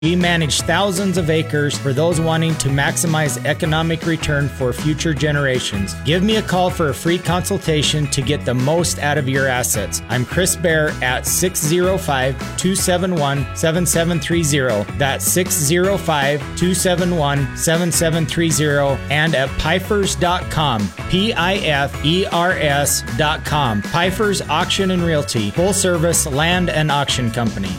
We manage thousands of acres for those wanting to maximize economic return for future generations. Give me a call for a free consultation to get the most out of your assets. I'm Chris Bear at 605-271-7730. That's 605-271-7730 and at Pifers.com. Pifers.com. Pifers Auction and Realty. Full service land and auction company.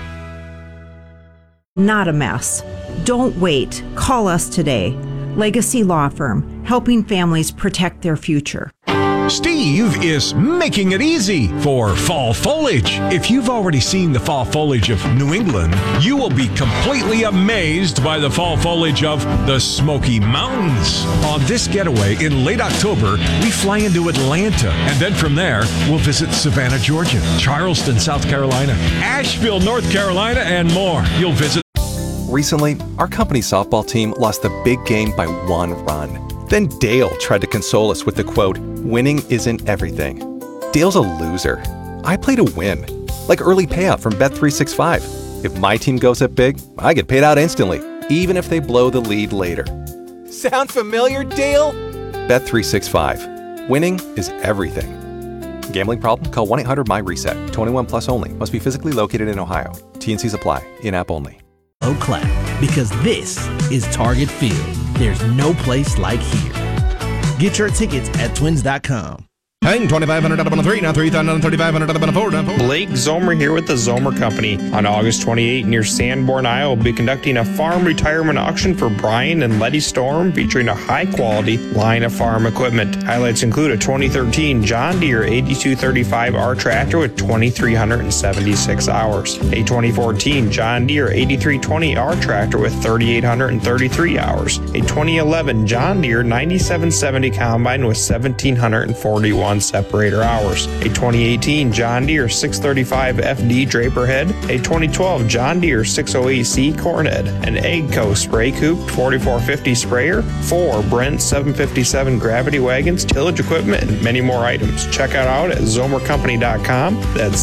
Not a mess. Don't wait. Call us today. Legacy Law Firm, helping families protect their future. Steve is making it easy for fall foliage. If you've already seen the fall foliage of New England, you will be completely amazed by the fall foliage of the Smoky Mountains. On this getaway in late October, we fly into Atlanta, and then from there, we'll visit Savannah, Georgia, Charleston, South Carolina, Asheville, North Carolina, and more. You'll visit. Recently, our company's softball team lost the big game by 1 run. Then Dale tried to console us with the quote, "Winning isn't everything." Dale's a loser. I play to win, like early payout from Bet365. If my team goes up big, I get paid out instantly, even if they blow the lead later. Sound familiar, Dale? Bet365. Winning is everything. Gambling problem? Call 1-800-MY-RESET. 21 plus only. Must be physically located in Ohio. T&Cs apply. In-app only. Oh, clap, because this is Target Field. There's no place like here. Get your tickets at twins.com. Hang $2,500 up on a 3, now $3,350 up on a 4. Blake Zomer here with the Zomer Company. On August 28 near Sanborn, Iowa, we'll be conducting a farm retirement auction for Brian and Letty Storm featuring a high-quality line of farm equipment. Highlights include a 2013 John Deere 8235R tractor with 2,376 hours, a 2014 John Deere 8320R tractor with 3,833 hours, a 2011 John Deere 9770 combine with 1,741 separator hours, a 2018 John Deere 635 FD Draper head, a 2012 John Deere 608C corn head, an AGCO spray coupe 4450 sprayer, 4 Brent 757 gravity wagons, tillage equipment, and many more items. Check it out at zomercompany.com. That's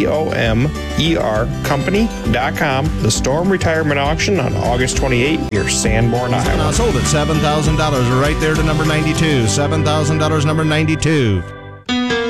ZOMER company.com. The Storm Retirement Auction on August 28 near Sanborn, Iowa. Sold at $7,000 right there to number 92. $7,000 number 92.